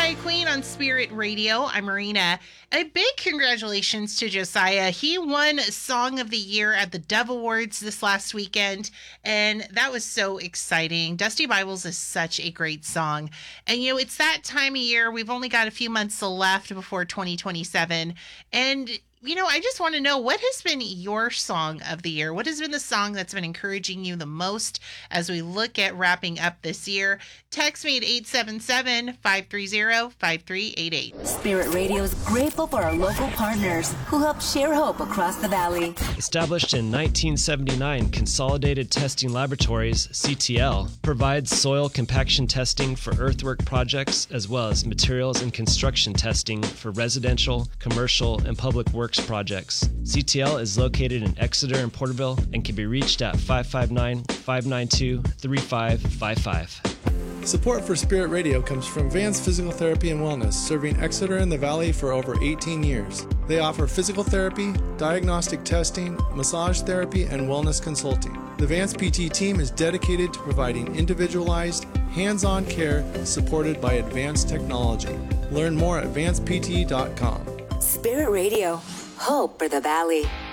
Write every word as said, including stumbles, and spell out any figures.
Josiah Queen on Spirit Radio. I'm Marina. A big congratulations to Josiah. He won Song of the Year at the Dove Awards this last weekend, and that was so exciting. Dusty Bibles is such a great song. And, you know, it's that time of year. We've only got a few months left before twenty twenty-seven. And, you know, I just want to know, what has been your song of the year? What has been the song that's been encouraging you the most as we look at wrapping up this year? Text me at eight seven seven, five three zero, five three eight eight. Spirit Radio is grateful for our local partners who help share hope across the valley. Established in nineteen seventy-nine, Consolidated Testing Laboratories, C T L, provides soil compaction testing for earthwork projects as well as materials and construction testing for residential, commercial, and public works projects. C T L is located in Exeter and Porterville and can be reached at five five nine, five nine two, three five five five. Support for Spirit Radio comes from Vance Physical Therapy and Wellness, serving Exeter and the Valley for over eighteen years. They offer physical therapy, diagnostic testing, massage therapy, and wellness consulting. The Vance P T team is dedicated to providing individualized, hands-on care supported by advanced technology. Learn more at vance p t dot com. Spirit Radio, hope for the valley.